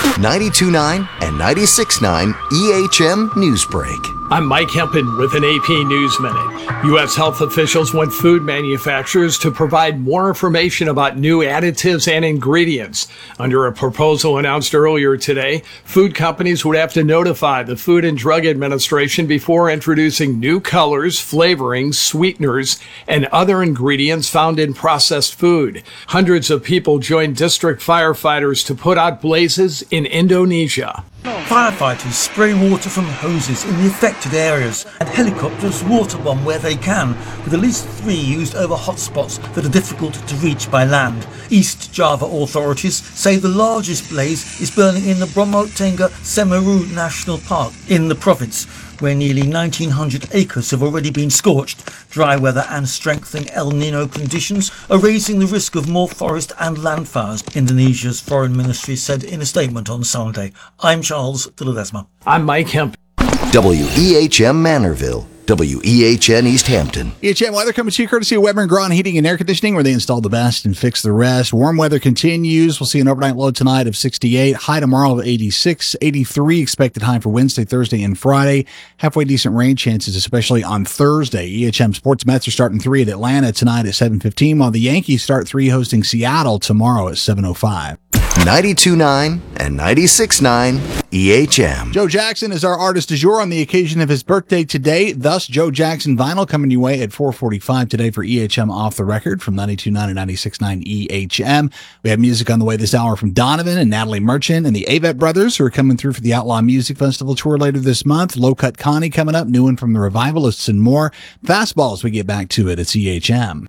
92.9 and 96.9 EHM Newsbreak. I'm Mike Hempen with an AP News Minute. U.S. health officials want food manufacturers to provide more information about new additives and ingredients. Under a proposal announced earlier today, food companies would have to notify the Food and Drug Administration before introducing new colors, flavorings, sweeteners, and other ingredients found in processed food. Hundreds of people joined district firefighters to put out blazes in Indonesia. Firefighters spray water from hoses in the affected areas, and helicopters water bomb where they can, with at least 3 used over hotspots that are difficult to reach by land. East Java authorities say the largest blaze is burning in the Bromo Tengah Semeru National Park in the province, where nearly 1,900 acres have already been scorched. Dry weather and strengthening El Nino conditions are raising the risk of more forest and land fires, Indonesia's foreign ministry said in a statement on Sunday. I'm Charles de Ledesma. I'm Mike Hemp. WEHM Manorville. WEHN East Hampton. EHM weather coming to you courtesy of Weber & Braun Heating and Air Conditioning, where they install the best and fix the rest. Warm weather continues. We'll see an overnight low tonight of 68, high tomorrow of 86, 83 expected high for Wednesday, Thursday, and Friday. Halfway decent rain chances, especially on Thursday. EHM Sports Mets are starting 3 at Atlanta tonight at 7:15, while the Yankees start 3 hosting Seattle tomorrow at 7:05. 92.9 and 96.9 EHM. Joe Jackson is our artist du jour on the occasion of his birthday today. Thus, Joe Jackson Vinyl coming your way at 4:45 today for EHM Off the Record from 92.9 and 96.9 EHM. We have music on the way this hour from Donovan and Natalie Merchant and the Avett Brothers, who are coming through for the Outlaw Music Festival tour later this month. Low Cut Connie coming up, new one from the Revivalists, and more. Fastball as we get back to it. It's EHM.